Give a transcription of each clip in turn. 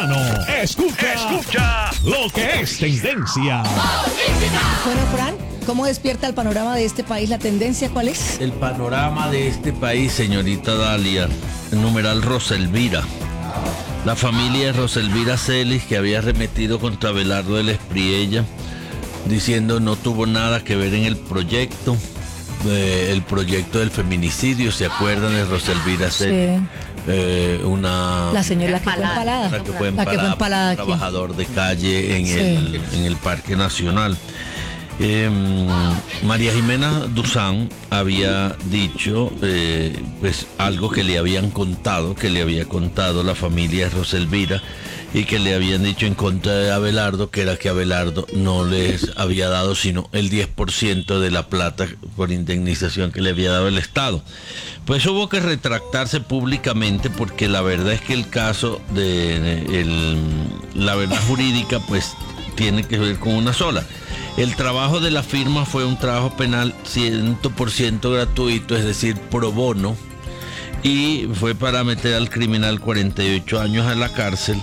colombiano. Escucha lo que es tendencia. Bueno, Fran, ¿cómo despierta el panorama de este país? ¿La tendencia cuál es? El panorama de este país, señorita Dalia, el numeral Roselvira. La familia de Roselvira Celis, que había arremetido contra Abelardo del Espriella, diciendo no tuvo nada que ver en el proyecto del feminicidio. ¿Se acuerdan de Roselvira Celis? Sí. La señora que fue empalada. La que fue empalada, trabajador de calle en el Parque Nacional. María Jimena Duzán había dicho pues algo que le había contado la familia de Roselvira, y que le habían dicho en contra de Abelardo, que era que Abelardo no les había dado sino el 10% de la plata por indemnización que le había dado el Estado. Pues hubo que retractarse públicamente, porque la verdad es que el caso la verdad jurídica pues tiene que ver con una sola. El trabajo de la firma fue un trabajo penal 100% gratuito, es decir, pro bono, y fue para meter al criminal 48 años a la cárcel,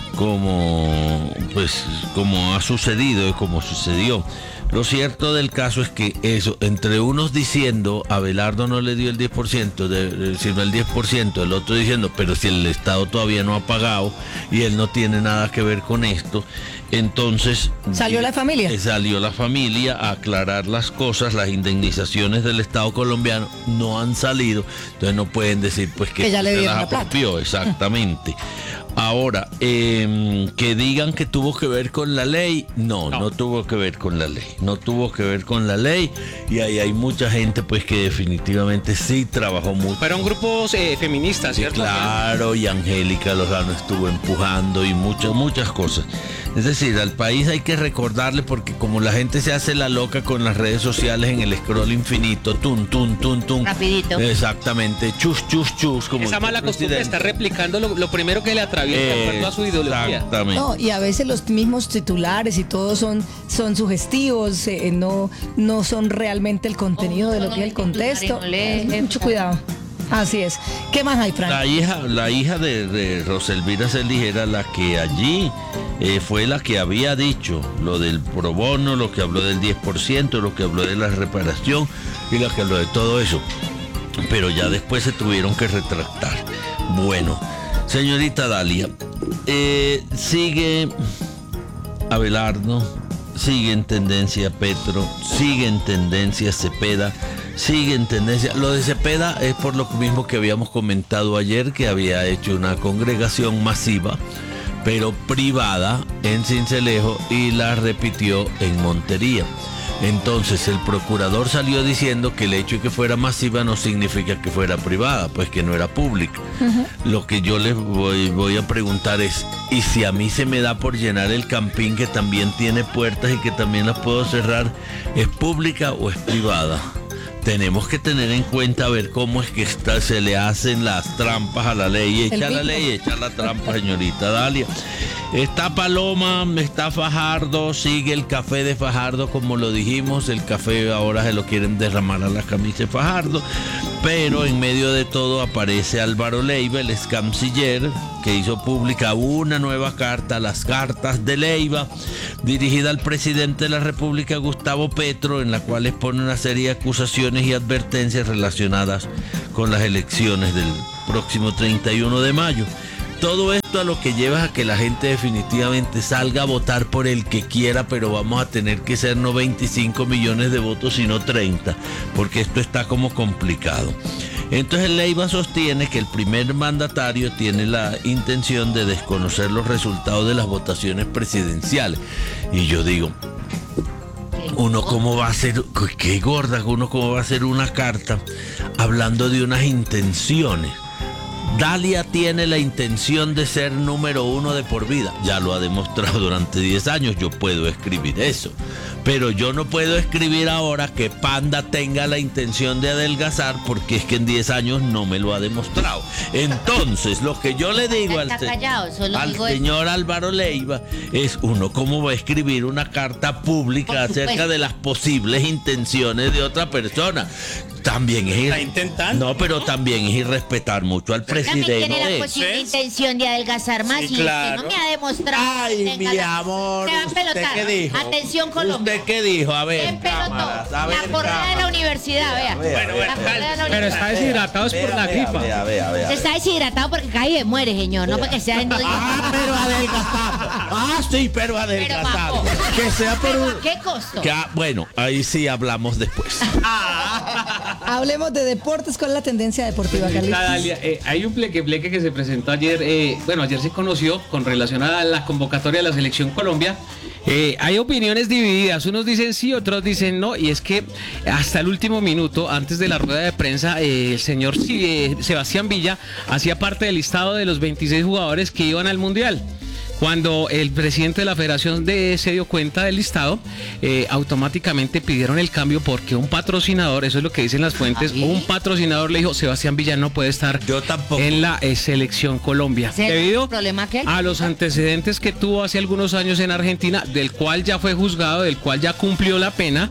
como ha sucedido y como sucedió. Lo cierto del caso es que eso, entre unos diciendo Abelardo no le dio el 10%, sino el 10%, el otro diciendo, pero si el Estado todavía no ha pagado y él no tiene nada que ver con esto, entonces ¿Salió la familia? Salió la familia a aclarar las cosas. Las indemnizaciones del Estado colombiano no han salido, entonces no pueden decir pues que ya le se dieron las la plata. apropió, exactamente. Ahora, que digan que tuvo que ver con la ley, no tuvo que ver con la ley. No tuvo que ver con la ley, y ahí hay mucha gente pues que definitivamente sí trabajó mucho. Fueron grupos feministas, ¿cierto? Sí, claro, y Angélica Lozano estuvo empujando y muchas cosas. Es decir, al país hay que recordarle, porque como la gente se hace la loca con las redes sociales en el scroll infinito, tun, rapidito. Exactamente, chus, como esa mala costumbre está replicando lo primero que le atraviesa de acuerdo a su ideología. Exactamente. No, y a veces los mismos titulares y todos son sugestivos, no son realmente el contenido de lo que es el contexto. Mucho cuidado. Así es. ¿Qué más hay, Frank? La hija de Roselvira Celis era la que allí fue la que había dicho lo del pro bono, lo que habló del 10%, lo que habló de la reparación y lo que habló de todo eso. Pero ya después se tuvieron que retractar. Bueno, señorita Dalia, sigue Abelardo, sigue en tendencia Petro, sigue en tendencia Cepeda, sigue en tendencia. Lo de Cepeda es por lo mismo que habíamos comentado ayer, que había hecho una congregación masiva, pero privada, en Sincelejo, y la repitió en Montería. Entonces el procurador salió diciendo que el hecho de que fuera masiva no significa que fuera privada, pues que no era pública. Lo que yo les voy a preguntar es, ¿y si a mí se me da por llenar el campín, que también tiene puertas y que también las puedo cerrar, es pública o es privada? Tenemos que tener en cuenta a ver cómo es que se le hacen las trampas a la ley. Echa la ley, echa la trampa, señorita Dalia. Está Paloma, está Fajardo, sigue el café de Fajardo, como lo dijimos. El café ahora se lo quieren derramar a la camisa de Fajardo, pero en medio de todo aparece Álvaro Leiva, el ex canciller, que hizo pública una nueva carta, las cartas de Leiva, dirigida al presidente de la República, Gustavo Petro, en la cual expone una serie de acusaciones y advertencias relacionadas con las elecciones del próximo 31 de mayo. Todo esto a lo que lleva a que la gente definitivamente salga a votar por el que quiera, pero vamos a tener que ser no 25 millones de votos, sino 30, porque esto está como complicado. Entonces Leiva sostiene que el primer mandatario tiene la intención de desconocer los resultados de las votaciones presidenciales. Y yo digo, uno cómo va a hacer, qué gorda, uno cómo va a hacer una carta hablando de unas intenciones. Dalia tiene la intención de ser número 1 de por vida. Ya lo ha demostrado durante 10 años. Yo puedo escribir eso. Pero yo no puedo escribir ahora que Panda tenga la intención de adelgazar, porque es que en 10 años no me lo ha demostrado. Entonces, lo que yo le digo al señor Álvaro Leiva es, uno cómo va a escribir una carta pública acerca de las posibles intenciones de otra persona. también es Está intentando. No, pero también es irrespetar mucho al También presidente. tiene la posible intención de adelgazar más Sí, y claro. usted no me ha demostrado. Ay, que tenga mi la- amor, Se va a ¿usted empelotar. qué dijo? Atención, Colombia. ¿Usted qué dijo? A ver, Se empelotó. cámaras, a La ver, correa de la cámaras. universidad, vea. Bueno, La correa de la Pero universidad. está deshidratado es por la gripa. Vea. Se está deshidratado porque cae y muere, señor. No porque sea endodinio. Pero adelgazado. Sí, pero adelgazado. bajo. Que sea por Pero, un... ¿a qué costo? Bueno, ahí sí hablamos después. Hablemos de deportes. ¿Cuál es la tendencia deportiva, Carlitos? Dalia, hay un pleque que se presentó ayer, ayer se conoció con relación a la convocatoria de la Selección Colombia. Hay opiniones divididas, unos dicen sí, otros dicen no, y es que hasta el último minuto, antes de la rueda de prensa, el señor Sebastián Villa hacía parte del listado de los 26 jugadores que iban al Mundial. Cuando el presidente de la federación se dio cuenta del listado, automáticamente pidieron el cambio porque un patrocinador, eso es lo que dicen las fuentes, un patrocinador le dijo, Sebastián Villa no puede estar Yo tampoco. en la Selección Colombia. ¿Ese es el Debido problema que él? a los antecedentes que tuvo hace algunos años en Argentina, del cual ya fue juzgado, del cual ya cumplió la pena,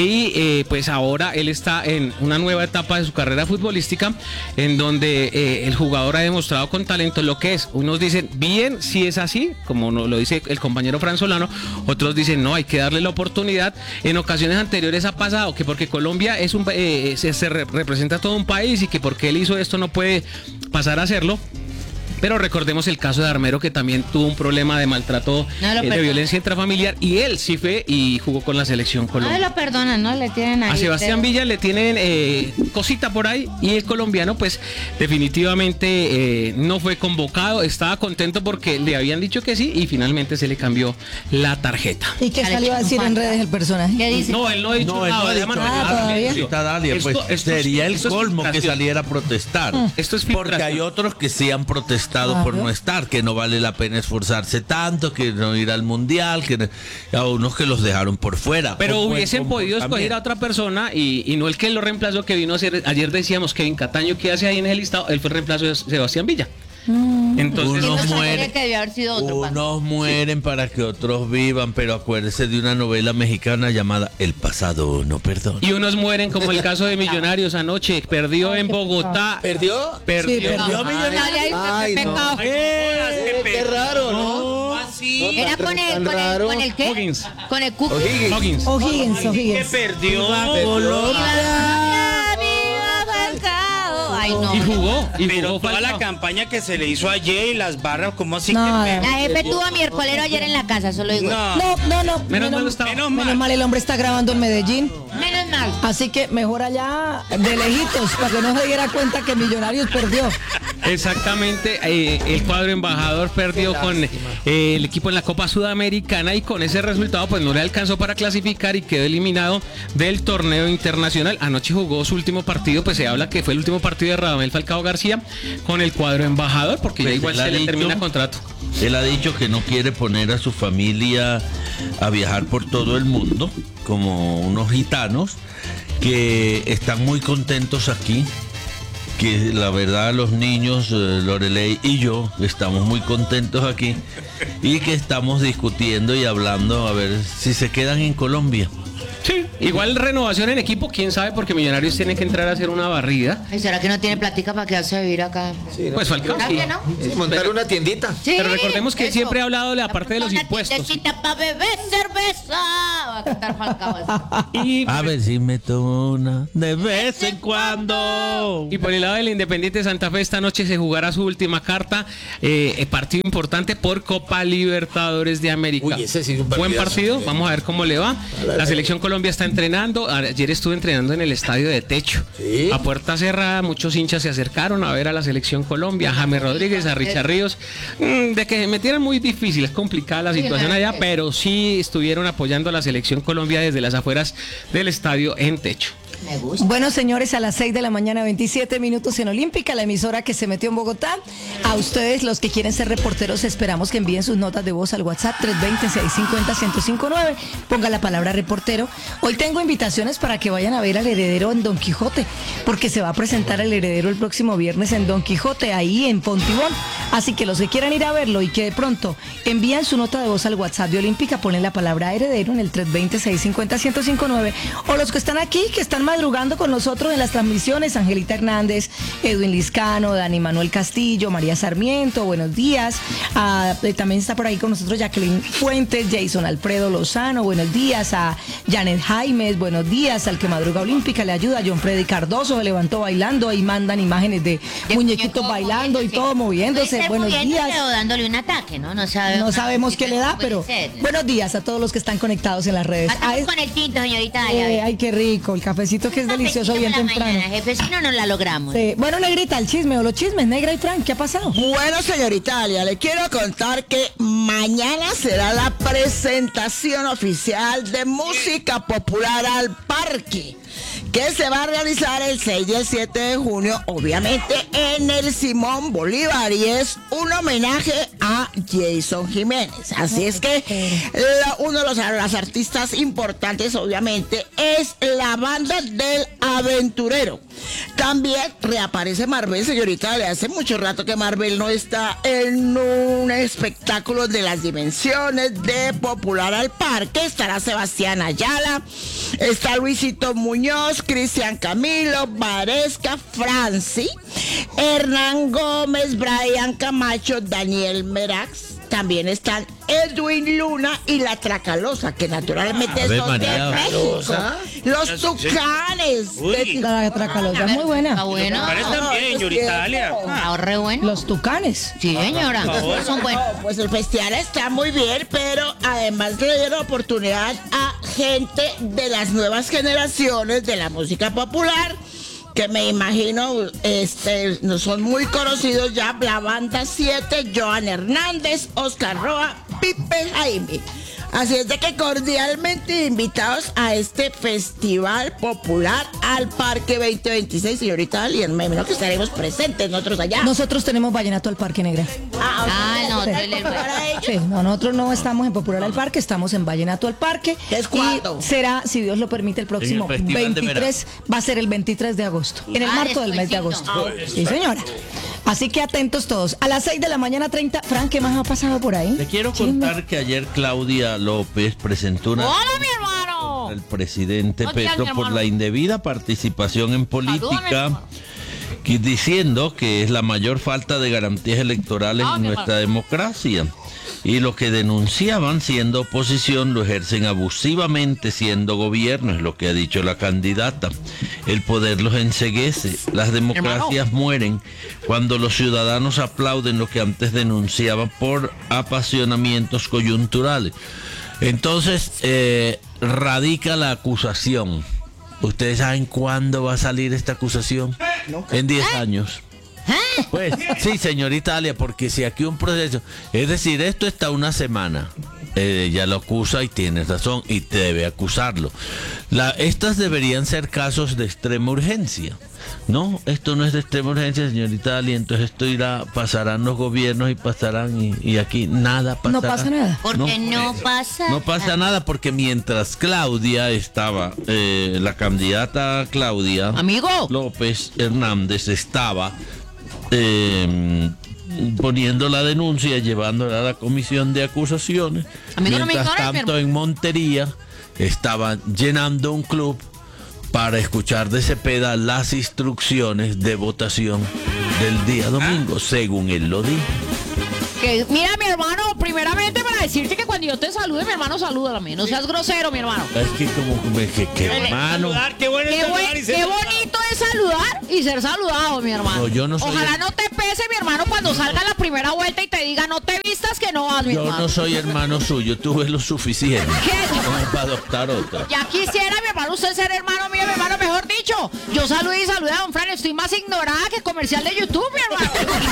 y pues ahora él está en una nueva etapa de su carrera futbolística, en donde el jugador ha demostrado con talento lo que es. Unos dicen, bien, si es así, como lo dice el compañero Fran Solano, otros dicen, no, hay que darle la oportunidad. En ocasiones anteriores ha pasado que porque Colombia es representa a todo un país y que porque él hizo esto no puede pasar a hacerlo. Pero recordemos el caso de Armero, que también tuvo un problema de maltrato, de violencia intrafamiliar, y él sí fue y jugó con la Selección No Colombia. lo perdonan, ¿no? Le tienen ahí. A Sebastián pero- Villa le tienen cosita por ahí, y el colombiano pues definitivamente no fue convocado. Estaba contento porque le habían dicho que sí y finalmente se le cambió la tarjeta. ¿Y qué salió a decir en redes el personaje? ¿Qué dice? No, él no ha dicho No, él no nada. ha le dicho llaman- nada todavía. Señorita Dalia, pues sería el colmo que saliera a protestar. Esto es Porque filtración. hay otros que sí han protestado por Claro. no estar, que no vale la pena esforzarse tanto, que no ir al mundial, a unos que los dejaron por fuera. Pero por buen hubiesen podido escoger a comportamiento. otra persona y no el que lo reemplazó, que vino a ser. Ayer decíamos Kevin Cataño, que hace ahí en el listado, él fue el reemplazo de Sebastián Villa. Entonces, Unos Entonces, mueren, que debió haber sido otro, unos mueren para que otros vivan, pero acuérdese de una novela mexicana llamada El pasado no perdona. y unos mueren, como el caso de Millonarios anoche, perdió en Bogotá. ¿Perdió? Sí, Perdió. perdió. Ay, no. pecado. Qué raro, ¿no? Era con el, Tan con el, raro. con el qué? Higgins. Con el cuco. Higgins. O'Higgins. Perdió. Ay, no. Y jugó. Y Pero jugó toda la Falcao. campaña que se le hizo ayer y las barras, ¿cómo así No, que La jefe tuvo a mi hercolero ayer en la casa, solo digo. No. No. Menos mal estaba. Menos mal, el hombre está grabando en Medellín. Menos mal. Así que mejor allá de lejitos, para que no se diera cuenta que Millonarios perdió. Exactamente, el cuadro embajador perdió con el equipo en la Copa Sudamericana y con ese resultado pues no le alcanzó para clasificar y quedó eliminado del torneo internacional. Anoche jugó su último partido, pues se habla que fue el último partido de Radamel Falcao García con el cuadro embajador, porque ya Pues igual él ha se le dicho- termina contrato. Él ha dicho que no quiere poner a su familia a viajar por todo el mundo, como unos gitanos, que están muy contentos aquí, que la verdad los niños, Loreley y yo, estamos muy contentos aquí y que estamos discutiendo y hablando a ver si se quedan en Colombia. Sí, igual renovación en equipo, quién sabe, porque Millonarios tiene que entrar a hacer una barrida. Ay, ¿será que no tiene platica para quedarse a vivir acá? Pues Falcao. ¿Será Sí. que no? Sí, montar una tiendita. Sí, Pero recordemos que él eso. siempre ha hablado de la parte de los Una impuestos. tiendecita pa' beber cerveza. Va a cantar Falcao así. Y A ver si me tomo una de vez en cuando. Y por el lado del Independiente Santa Fe, esta noche se jugará su última carta, partido importante por Copa Libertadores de América. Uy, ese sí es un Buen partidazo. partido, vamos a ver cómo le va. La selección Colombia está entrenando, ayer estuve entrenando en el estadio de techo. Sí. A puerta cerrada, muchos hinchas se acercaron a ver a la selección Colombia, a James Rodríguez, a Richard Ríos, de que se metieran muy difícil, es complicada la situación allá, pero sí estuvieron apoyando a la selección Colombia desde las afueras del estadio en techo. Me gusta. Bueno, señores, a las 6 de la mañana, 27 minutos en Olímpica, la emisora que se metió en Bogotá. A ustedes, los que quieren ser reporteros, esperamos que envíen sus notas de voz al WhatsApp 320-650-1059. Ponga la palabra reportero. Hoy tengo invitaciones para que vayan a ver al heredero en Don Quijote, porque se va a presentar el heredero el próximo viernes en Don Quijote, ahí en Fontibón. Así que los que quieran ir a verlo y que de pronto envían su nota de voz al WhatsApp de Olímpica, ponen la palabra heredero en el 320-650-1059, o los que están aquí, que están madrugando con nosotros en las transmisiones, Angelita Hernández, Edwin Liscano, Dani Manuel Castillo, María Sarmiento, buenos días. También está por ahí con nosotros Jacqueline Fuentes, Jason Alfredo Lozano, buenos días. A Janet Jaimes, buenos días. Al que madruga Olímpica le ayuda. John Freddy Cardoso se levantó bailando, ahí mandan imágenes de muñequitos bailando y todo moviéndose. Buenos días. O dándole un ataque, ¿no? No sabemos qué le da, pero buenos días a todos los que están conectados en las redes. Estamos con el tinto, señorita. Ay, qué rico, el cafecito que es delicioso bien temprano. Jefe, si no, no la logramos. Sí. Bueno, Negrita, el chisme o los chismes, Negra y Frank, ¿qué ha pasado? Bueno, señorita Alia, le quiero contar que mañana será la presentación oficial de música popular al parque, que se va a realizar el 6 y el 7 de junio, obviamente en el Simón Bolívar, y es un homenaje a Jason Jiménez. Así es que uno de los artistas importantes, obviamente, es la banda del Aventurero. También reaparece Marvel, señorita. Le hace mucho rato que Marvel no está en un espectáculo de las dimensiones de Popular al Parque. Estará Sebastián Ayala, está Luisito Muñoz, Cristian Camilo, Varesca, Franci, Hernán Gómez, Brian Camacho, Daniel Merax. También están Edwin Luna y La Tracalosa, que naturalmente son de México. Los Tucanes. La Tracalosa es muy buena. Está bueno. También, señorita Alia. Ahorre bueno. Los Tucanes. Sí, señora. Son buenos. Pues el festival está muy bien, pero además le dieron oportunidad a gente de las nuevas generaciones de la música popular, que me imagino no son muy conocidos ya. La banda 7, Joan Hernández, Oscar Roa, Pipe Jaime. Así es de que cordialmente invitados a este Festival Popular al Parque 2026, señorita Alien. Me imagino que estaremos presentes nosotros allá. Nosotros tenemos Vallenato al Parque, Negra. No, Sí, no, nosotros no estamos en Popular al Parque, estamos en Vallenato al Parque. ¿Es cuándo? Y será, si Dios lo permite, el próximo 23, va a ser el 23 de agosto, en el marco del mes de agosto. Sí, señora. Así que atentos todos. A las 6 de la mañana 30, Frank, ¿qué más ha pasado por ahí? Le quiero contar que ayer Claudia López presentó una... ¡Hola, mi hermano! ...al presidente Petro por la indebida participación en política, diciendo que es la mayor falta de garantías electorales en nuestra democracia. Y los que denunciaban siendo oposición lo ejercen abusivamente siendo gobierno, es lo que ha dicho la candidata. El poder los enceguece. Las democracias mueren cuando los ciudadanos aplauden lo que antes denunciaban por apasionamientos coyunturales. Entonces, radica la acusación. ¿Ustedes saben cuándo va a salir esta acusación? En 10 años. Pues sí, señorita Alia, porque si aquí un proceso, es decir, esto está una semana, ya lo acusa y tiene razón y debe acusarlo. Estas deberían ser casos de extrema urgencia. No, esto no es de extrema urgencia, señorita Alia, entonces pasarán los gobiernos y pasarán y aquí nada pasará. No pasa nada. Porque no pasa. No pasa nada porque mientras Claudia estaba, la candidata Claudia López Hernández estaba poniendo la denuncia, llevándola a la comisión de acusaciones. Mientras tanto, en Montería estaban llenando un club para escuchar de Cepeda las instrucciones de votación del día domingo, según él lo dijo. Mira, mi hermano, primeramente para decirte que cuando yo te salude, mi hermano, salúdame. No seas grosero, mi hermano. Es que hermano. Qué bonito es saludar y ser saludado, mi hermano. No, yo no soy Ojalá no te pese, mi hermano, cuando salga la primera vuelta y te diga, no te vistas que no vas, mi hermano. Yo no soy hermano suyo, tú ves lo suficiente. ¿Qué? Para adoptar otra. Ya quisiera, mi hermano, usted ser hermano mío, mi hermano, mejor dicho. Yo saludé a don Fran, estoy más ignorada que comercial de YouTube, mi hermano.